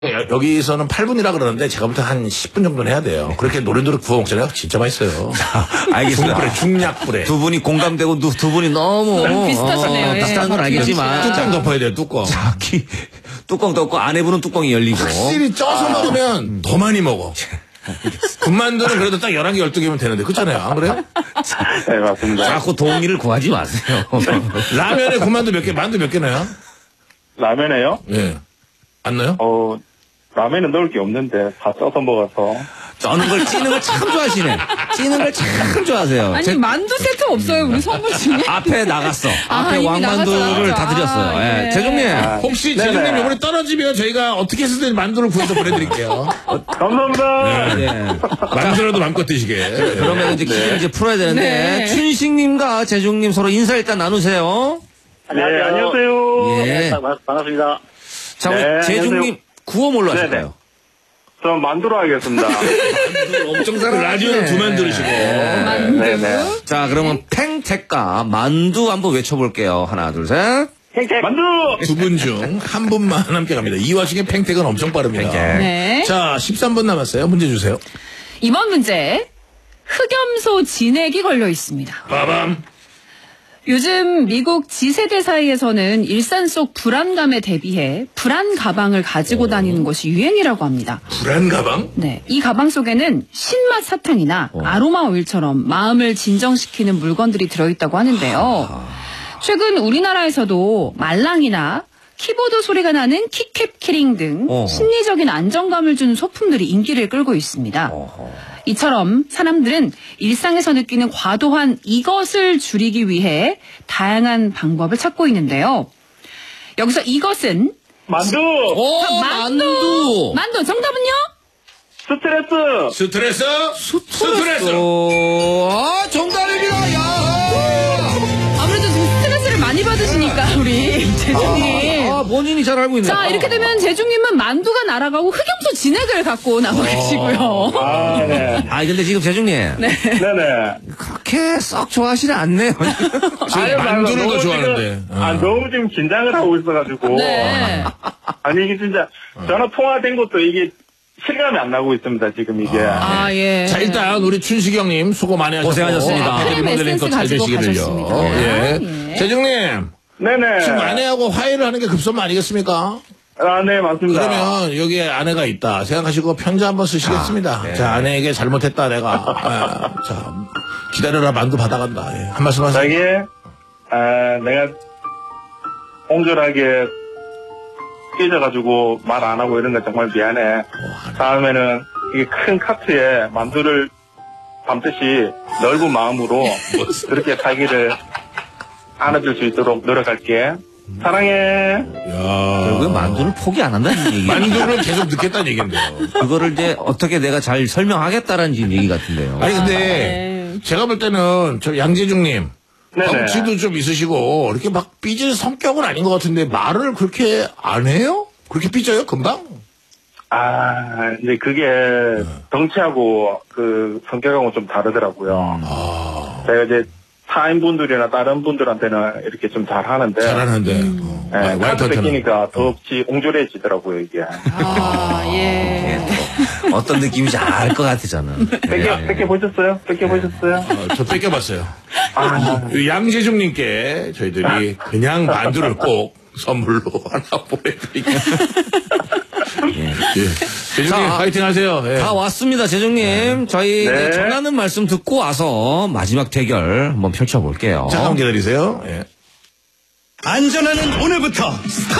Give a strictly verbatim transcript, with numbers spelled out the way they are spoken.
여기서는 팔 분이라 그러는데 제가 부터 한 십 분 정도는 해야 돼요. 그렇게 노릇노릇 구워 먹잖아요. 진짜 맛있어요. 알겠습니다. 중불에, 중약불에. 두 분이 공감되고 두, 두 분이 너무 비슷하시네요. 어, 비슷한 건 예. 알겠지만 뚜껑 덮어야 돼요. 뚜껑. 자, 기, 뚜껑 덮고 안에부는 뚜껑이 열리고 확실히 쪄서 아. 먹으면 더 많이 먹어. 군만두는 그래도 딱 열한 개, 열두 개면 되는데 그렇잖아요. 안 그래요? 네, 맞습니다. 자꾸 동의를 구하지 마세요. 라면에 군만두 몇 개, 만두 몇 개 넣어요? 라면에요? 예. 안 넣어요? 어, 라면에 넣을 게 없는데 다 써서 먹어서. 쩌는 걸 찌는 걸 참 좋아하시네. 찌는 걸 참 좋아하세요. 아니 제- 만두 세트 없어요 우리 선물 중에. 앞에 나갔어. 아, 앞에 이미 왕만두를 나갔죠, 다 나갔죠. 드렸어요. 아, 예. 예. 재중님. 혹시 네네. 재중님 이번에 떨어지면 저희가 어떻게 해서든 만두를 구해서 보내드릴게요. 감사합니다. 예. 만두라도 마음껏 드시게. 그러면 이제 기회를 이제 풀어야 되는데 네. 춘식님과 재중님 서로 인사 일단 나누세요. 네, 안녕하세요. 예. 반갑습니다. 자, 우리 네, 재중님 안녕하세요. 구호 뭘로 네네. 하실까요? 저 만두로 하겠습니다. 엄청 라디오는 두만 들으시고. 만두. 네네. 자, 그러면 팽택과 만두 한번 외쳐볼게요. 하나, 둘, 셋. 만두! 두 분 중 한 분만 함께 갑니다. 이 와중에 팽택은 엄청 빠릅니다. 팽택. 네. 자, 십삼 분 남았어요. 문제 주세요. 이번 문제 흑염소 진액이 걸려 있습니다. 빠밤. 요즘 미국 지세대 사이에서는 일상 속 불안감에 대비해 불안 가방을 가지고 다니는 것이 유행이라고 합니다. 불안 가방? 네, 이 가방 속에는 신맛 사탕이나 아로마 오일처럼 마음을 진정시키는 물건들이 들어있다고 하는데요. 최근 우리나라에서도 말랑이나 키보드 소리가 나는 키캡 키링 등 어허. 심리적인 안정감을 주는 소품들이 인기를 끌고 있습니다. 어허. 이처럼 사람들은 일상에서 느끼는 과도한 이것을 줄이기 위해 다양한 방법을 찾고 있는데요. 여기서 이것은 만두! 오, 자, 만두! 만두 정답은요? 스트레스! 스트레스? 스트레스. 오, 아, 정답입니다. 야! 아무래도 지금 스트레스를 많이 받으시니까 우리 재중님. 아, 본인이 잘 알고 있네요. 자, 이렇게 되면 재중님은 만두가 날아가고 흑염소 진액을 갖고 나와 계시고요. 아, 네. 아, 근데 지금 재중님. 네네. 그렇게 썩 좋아하시지 않네요. 지금 만두를 더 좋아하는데. 지금, 아, 너무 지금 긴장을 하고 있어가지고. 네. 아니, 이게 진짜, 전화 통화된 것도 이게 실감이 안 나고 있습니다, 지금 이게. 아, 예. 자, 일단 우리 춘식이 형님 수고 많이 하셨고. 고생하셨습니다. 앞에 크림 분들은 에센스 또잘 가지고 되시기를요. 가셨습니다. 예. 예. 재중님. 네네. 지금 아내하고 화해를 하는 게 급선무 아니겠습니까? 아, 네, 맞습니다. 그러면 여기에 아내가 있다 생각하시고 편지 한번 쓰시겠습니다. 아, 네. 자, 아내에게 잘못했다 내가. 아, 자, 기다려라 만두 받아간다. 예. 한 말씀 하세요. 자기, 아, 내가 옹졸하게 삐져가지고 말 안 하고 이런 거 정말 미안해. 다음에는 이게 큰 카트에 만두를 담듯이 넓은 마음으로 그렇게 자기를 안아줄 수 있도록 노력할게. 사랑해. 야. 결국엔 만두를 포기 안 한다는 얘기. 만두를 계속 넣겠다는 얘기인데요. 그거를 이제 어떻게 내가 잘 설명하겠다라는 지금 얘기 같은데요. 아니 근데 네. 제가 볼 때는 저 양재중님 네네. 덩치도 좀 있으시고 이렇게 막 삐질 성격은 아닌 것 같은데 말을 그렇게 안 해요? 그렇게 삐져요 금방? 아, 이제 그게 덩치하고 그 성격하고 좀 다르더라고요. 아, 제가 이제 타인분들이나 다른 분들한테는 이렇게 좀 잘하는데. 잘하는데. 음. 어. 네, 카드 와이프한테는. 뺏기니까 더없이 옹졸해지더라고요, 이게. 아, 예. 어떤 느낌인지 알 것 같아, 저는. 뺏겨, 네. 뺏겨보셨어요? 뺏겨보셨어요? 어, 저 뺏겨봤어요. 아, 이 양재중님께 저희들이 그냥 만두를 꼭 선물로 하나 보내드릴게요. 예. 재중님 자, 파이팅 하세요. 예. 다 왔습니다, 재중님. 저희 네. 이제 전하는 말씀 듣고 와서 마지막 대결 한번 펼쳐볼게요. 잠깐 기다리세요. 예. 안전하는 오늘부터 스타트!